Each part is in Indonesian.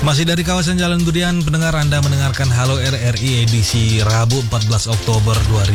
Masih dari kawasan Jalan Durian, pendengar, Anda mendengarkan Halo RRI edisi Rabu 14 Oktober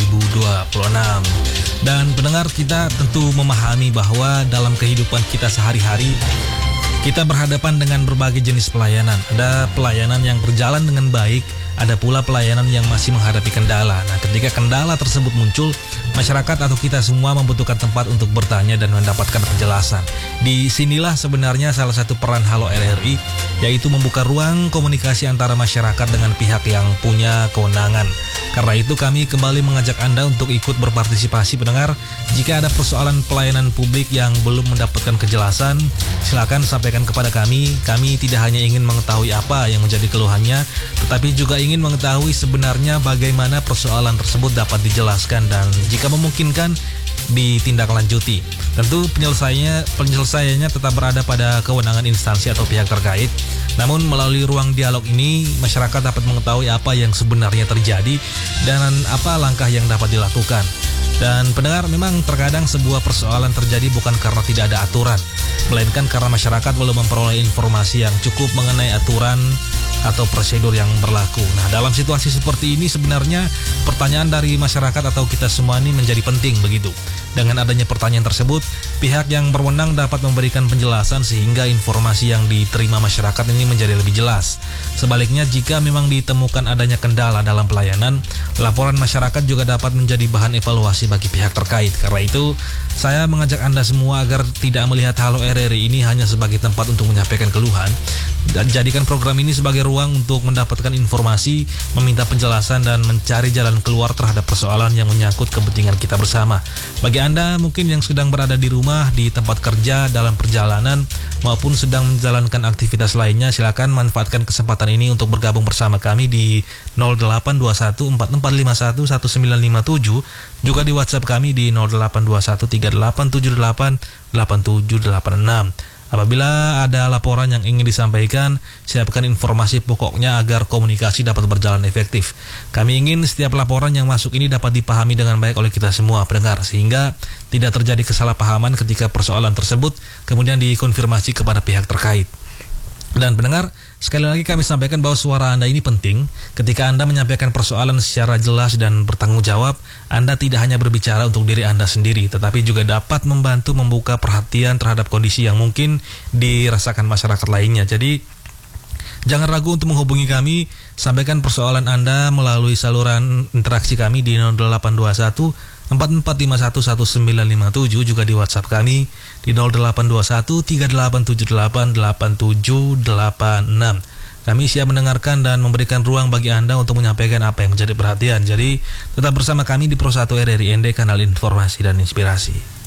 2026. Dan pendengar, kita tentu memahami bahwa dalam kehidupan kita sehari-hari kita berhadapan dengan berbagai jenis pelayanan. Ada pelayanan yang berjalan dengan baik, ada pula pelayanan yang masih menghadapi kendala. Nah, ketika kendala tersebut muncul, masyarakat atau kita semua membutuhkan tempat untuk bertanya dan mendapatkan penjelasan. Di sinilah sebenarnya salah satu peran Halo RRI, yaitu membuka ruang komunikasi antara masyarakat dengan pihak yang punya kewenangan. Karena itu kami kembali mengajak Anda untuk ikut berpartisipasi, pendengar. Jika ada persoalan pelayanan publik yang belum mendapatkan kejelasan, silakan sampaikan kepada kami. Kami tidak hanya ingin mengetahui apa yang menjadi keluhannya, tetapi juga ingin mengetahui sebenarnya bagaimana persoalan tersebut dapat dijelaskan dan jika memungkinkan ditindaklanjuti. Tentu penyelesaiannya tetap berada pada kewenangan instansi atau pihak terkait. Namun melalui ruang dialog ini, masyarakat dapat mengetahui apa yang sebenarnya terjadi dan apa langkah yang dapat dilakukan. Dan pendengar, memang terkadang sebuah persoalan terjadi bukan karena tidak ada aturan, melainkan karena masyarakat belum memperoleh informasi yang cukup mengenai aturan atau prosedur yang berlaku. Nah, dalam situasi seperti ini sebenarnya pertanyaan dari masyarakat atau kita semua ini menjadi penting begitu. Dengan adanya pertanyaan tersebut, pihak yang berwenang dapat memberikan penjelasan sehingga informasi yang diterima masyarakat ini menjadi lebih jelas. Sebaliknya, jika memang ditemukan adanya kendala dalam pelayanan, laporan masyarakat juga dapat menjadi bahan evaluasi bagi pihak terkait. Karena itu, saya mengajak Anda semua agar tidak melihat Halo RRI ini hanya sebagai tempat untuk menyampaikan keluhan, dan jadikan program ini sebagai ruang untuk mendapatkan informasi, meminta penjelasan, dan mencari jalan keluar terhadap persoalan yang menyangkut kepentingan kita bersama. Bagi Anda mungkin yang sedang berada di rumah, di tempat kerja, dalam perjalanan, maupun sedang menjalankan aktivitas lainnya, silakan manfaatkan kesempatan ini untuk bergabung bersama kami di 082144511957, juga di WhatsApp kami di 082138788786. Apabila ada laporan yang ingin disampaikan, siapkan informasi pokoknya agar komunikasi dapat berjalan efektif. Kami ingin setiap laporan yang masuk ini dapat dipahami dengan baik oleh kita semua pendengar, sehingga tidak terjadi kesalahpahaman ketika persoalan tersebut kemudian dikonfirmasi kepada pihak terkait. Dan pendengar, sekali lagi kami sampaikan bahwa suara Anda ini penting. Ketika Anda menyampaikan persoalan secara jelas dan bertanggung jawab, Anda tidak hanya berbicara untuk diri Anda sendiri, tetapi juga dapat membantu membuka perhatian terhadap kondisi yang mungkin dirasakan masyarakat lainnya. Jadi, jangan ragu untuk menghubungi kami. Sampaikan persoalan Anda melalui saluran interaksi kami di 082144511957, juga di WhatsApp kami di 082138788786. Kami siap mendengarkan dan memberikan ruang bagi Anda untuk menyampaikan apa yang menjadi perhatian. Jadi tetap bersama kami di Pro 1 RRI ND, kanal informasi dan inspirasi.